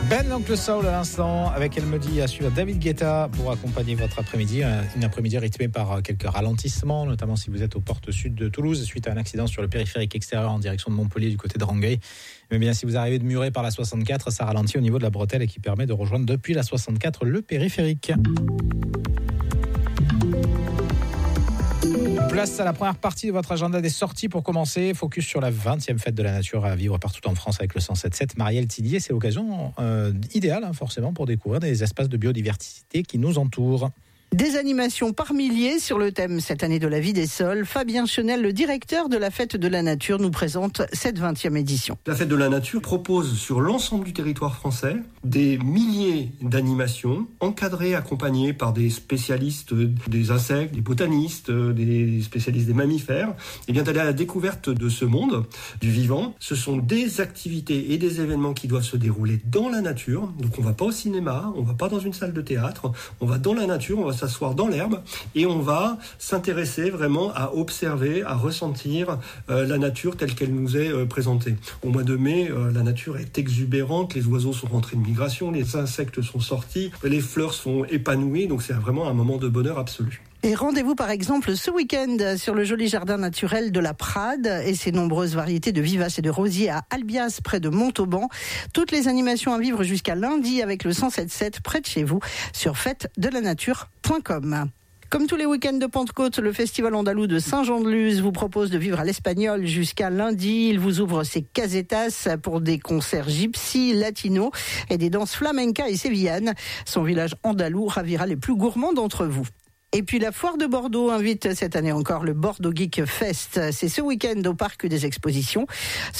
Ben l'Oncle Soul à l'instant, avec Elle me dit à suivre David Guetta pour accompagner votre après-midi. Une après-midi rythmée par quelques ralentissements, notamment si vous êtes aux portes sud de Toulouse, suite à un accident sur le périphérique extérieur en direction de Montpellier du côté de Rangueil. Mais bien, si vous arrivez de Muret par la 64, ça ralentit au niveau de la bretelle et qui permet de rejoindre depuis la 64 le périphérique. Place à la première partie de votre agenda des sorties. Pour commencer, focus sur la 20e fête de la nature à vivre partout en France avec le 107.7. Marielle Tillier, c'est l'occasion idéale forcément pour découvrir des espaces de biodiversité qui nous entourent. Des animations par milliers sur le thème cette année de la vie des sols. Fabien Chenel, le directeur de la Fête de la Nature, nous présente cette 20e édition. La Fête de la Nature propose sur l'ensemble du territoire français des milliers d'animations encadrées, accompagnées par des spécialistes des insectes, des botanistes, des spécialistes des mammifères. Et bien d'aller à la découverte de ce monde, du vivant. Ce sont des activités et des événements qui doivent se dérouler dans la nature. Donc on ne va pas au cinéma, on ne va pas dans une salle de théâtre, on va dans la nature, on va s'asseoir dans l'herbe et on va s'intéresser vraiment à observer, à ressentir la nature telle qu'elle nous est présentée. Au mois de mai, la nature est exubérante, les oiseaux sont rentrés de migration, les insectes sont sortis, les fleurs sont épanouies, donc c'est vraiment un moment de bonheur absolu. Et rendez-vous par exemple ce week-end sur le joli jardin naturel de la Prade et ses nombreuses variétés de vivaces et de rosiers à Albias près de Montauban. Toutes les animations à vivre jusqu'à lundi avec le 107.7 près de chez vous sur fêtedelaNature.com. Comme tous les week-ends de Pentecôte, le Festival andalou de Saint-Jean-de-Luz vous propose de vivre à l'Espagnol jusqu'à lundi. Il vous ouvre ses casetas pour des concerts gypsy, latino et des danses flamenca et sévillanes. Son village andalou ravira les plus gourmands d'entre vous. Et puis la foire de Bordeaux invite cette année encore le Bordeaux Geek Fest. C'est ce week-end au Parc des Expositions.